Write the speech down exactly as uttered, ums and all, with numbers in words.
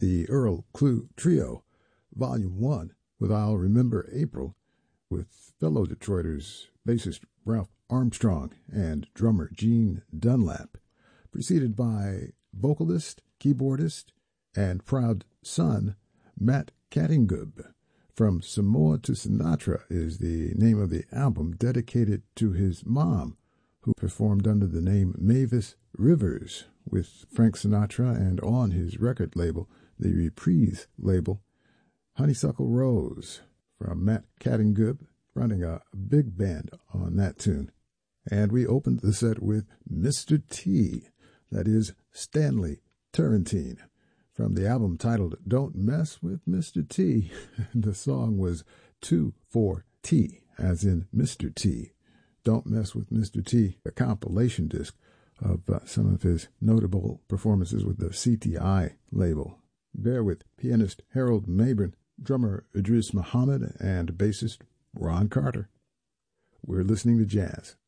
the Earl Klugh Trio, Volume one, with I'll Remember April, with fellow Detroiters bassist Ralph Armstrong and drummer Gene Dunlap, preceded by vocalist, keyboardist, and proud son Matt Catingub. From Samoa to Sinatra is the name of the album, dedicated to his mom, who performed under the name Mavis Rivers with Frank Sinatra, and on his record label, the Reprise label, Honeysuckle Rose, from Matt Catingub, running a big band on that tune. And we opened the set with Mister T, that is Stanley Turrentine, from the album titled Don't Mess with Mister T. The song was two four T, as in Mister T. Don't Mess with Mister T, a compilation disc of uh, some of his notable performances with the C T I label. There with pianist Harold Mabern, drummer Idris Muhammad, and bassist Ron Carter. We're listening to jazz.